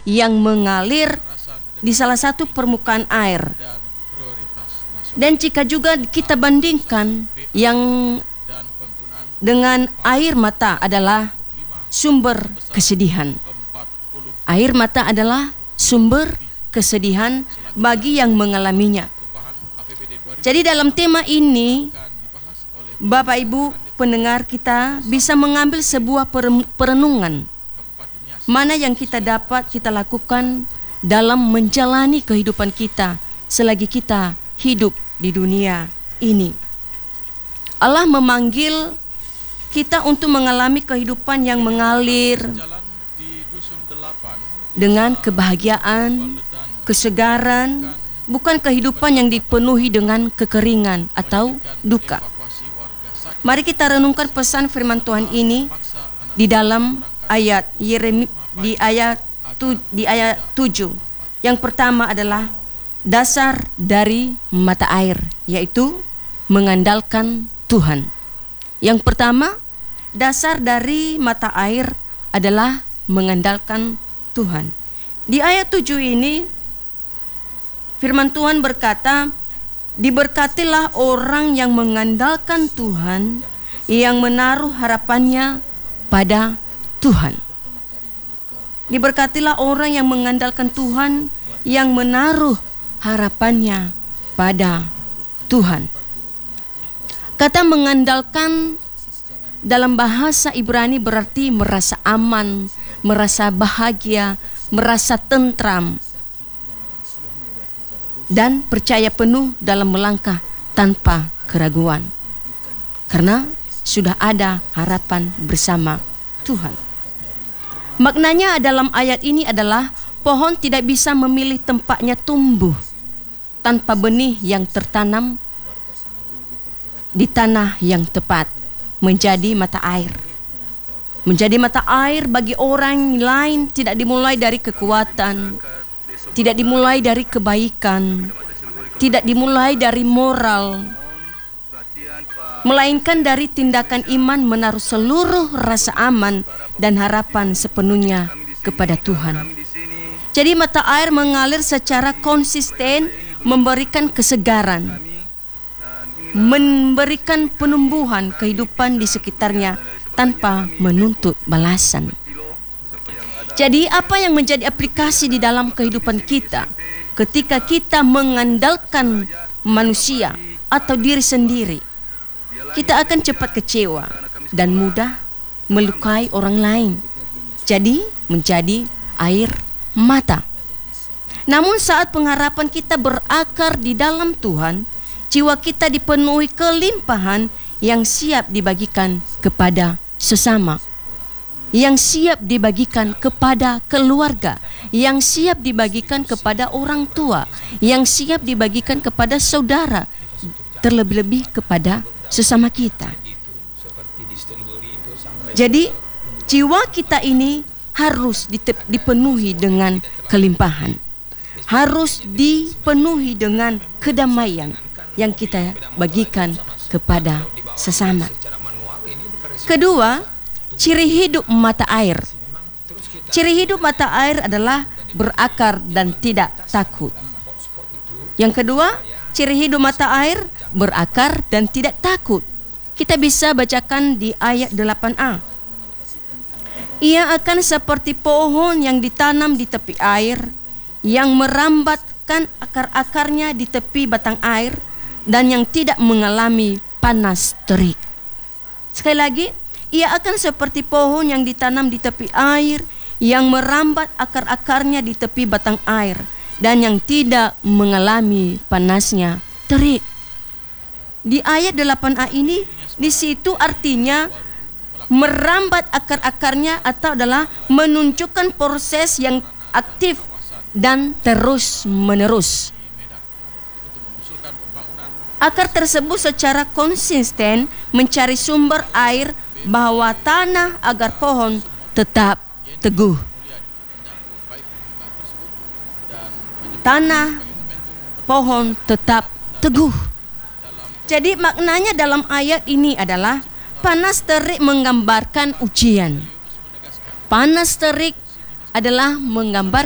yang mengalir di salah satu permukaan air. Dan jika juga kita bandingkan yang dengan air mata adalah sumber kesedihan. Air mata adalah sumber kesedihan bagi yang mengalaminya. Jadi dalam tema ini, Bapak Ibu pendengar, kita bisa mengambil sebuah perenungan mana yang kita dapat kita lakukan dalam menjalani kehidupan kita selagi kita hidup di dunia ini. Allah memanggil kita untuk mengalami kehidupan yang mengalir dengan kebahagiaan, kesegaran, bukan kehidupan yang dipenuhi dengan kekeringan atau duka. Mari kita renungkan pesan firman Tuhan ini di dalam ayat Yeremia di ayat 7. Yang pertama adalah dasar dari mata air, yaitu mengandalkan Tuhan. Yang pertama, dasar dari mata air adalah mengandalkan Tuhan. Di ayat 7 ini firman Tuhan berkata, diberkatilah orang yang mengandalkan Tuhan, yang menaruh harapannya pada Tuhan. Diberkatilah orang yang mengandalkan Tuhan, yang menaruh harapannya pada Tuhan. Kata mengandalkan dalam bahasa Ibrani berarti merasa aman, merasa bahagia, merasa tentram, dan percaya penuh dalam melangkah tanpa keraguan, karena sudah ada harapan bersama Tuhan. Maknanya dalam ayat ini adalah pohon tidak bisa memilih tempatnya tumbuh tanpa benih yang tertanam di tanah yang tepat, menjadi mata air. Menjadi mata air bagi orang lain tidak dimulai dari kekuatan, tidak dimulai dari kebaikan, tidak dimulai dari moral, melainkan dari tindakan iman menaruh seluruh rasa aman dan harapan sepenuhnya kepada Tuhan. Jadi mata air mengalir secara konsisten, memberikan kesegaran, memberikan penumbuhan kehidupan di sekitarnya tanpa menuntut balasan. Jadi apa yang menjadi aplikasi di dalam kehidupan kita ketika kita mengandalkan manusia atau diri sendiri? Kita akan cepat kecewa dan mudah melukai orang lain. Jadi menjadi air mata. Namun saat pengharapan kita berakar di dalam Tuhan, jiwa kita dipenuhi kelimpahan yang siap dibagikan kepada sesama, yang siap dibagikan kepada keluarga, yang siap dibagikan kepada orang tua, yang siap dibagikan kepada saudara, terlebih-lebih kepada sesama kita. Jadi jiwa kita ini harus dipenuhi dengan kelimpahan, harus dipenuhi dengan kedamaian yang kita bagikan kepada sesama. Kedua, ciri hidup mata air. Ciri hidup mata air adalah berakar dan tidak takut. Yang kedua, ciri hidup mata air berakar dan tidak takut. Kita bisa bacakan di ayat 8a. Ia akan seperti pohon yang ditanam di tepi air, yang merambatkan akar-akarnya di tepi batang air, dan yang tidak mengalami panas terik. Sekali lagi, ia akan seperti pohon yang ditanam di tepi air, yang merambat akar-akarnya di tepi batang air, dan yang tidak mengalami panasnya terik. Di ayat 8a ini, di situ artinya merambat akar-akarnya atau adalah menunjukkan proses yang aktif dan terus-menerus. Akar tersebut secara konsisten mencari sumber air bahwa tanah agar pohon tetap teguh. Tanah pohon tetap teguh. Jadi maknanya dalam ayat ini adalah panas terik menggambarkan ujian. Panas terik adalah menggambarkan